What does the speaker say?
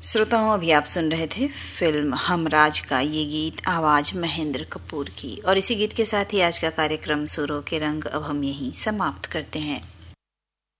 श्रोताओं, अभी आप सुन रहे थे फिल्म हमराज का ये गीत, आवाज महेंद्र कपूर की। और इसी गीत के साथ ही आज का कार्यक्रम सुरों के रंग अब हम यहीं समाप्त करते हैं।